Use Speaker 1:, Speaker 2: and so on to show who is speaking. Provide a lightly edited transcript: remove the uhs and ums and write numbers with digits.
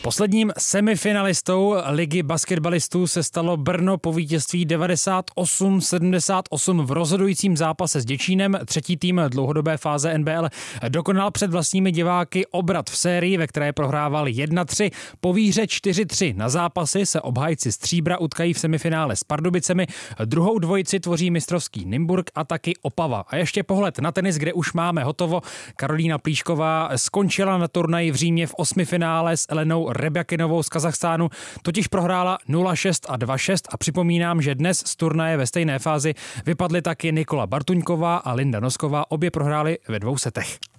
Speaker 1: Posledním semifinalistou ligy basketbalistů se stalo Brno po vítězství 98-78 v rozhodujícím zápase s Děčínem. Třetí tým dlouhodobé fáze NBL dokonal před vlastními diváky obrat v sérii, ve které prohrával 1-3. Po výhře 4-3 na zápasy se obhájci Stříbra utkají v semifinále s Pardubicemi. Druhou dvojici tvoří mistrovský Nymburk a taky Opava. A ještě pohled na tenis, kde už máme hotovo. Karolína Plíšková skončila na turnaji v Římě v osmifinále s Elenou Rebjakinovou z Kazachstánu, totiž prohrála 0-6 a 2-6 a připomínám, že dnes z turnaje ve stejné fázi vypadly taky Nikola Bartuňková a Linda Nosková, obě prohrály ve 2 setech.